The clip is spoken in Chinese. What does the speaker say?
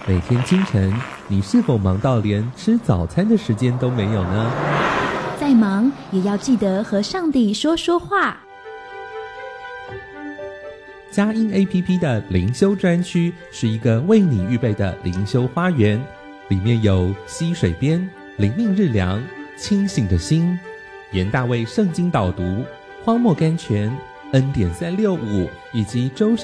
每天清晨，你是否忙到连吃早餐的时间都没有呢？ 再忙也要记得和上帝说说话。 佳音 APP 的灵修专区是一个为你预备的灵修花园，里面有溪水边、灵命日粮、清醒的心、严大卫圣经导读、荒漠甘泉、恩典365以及周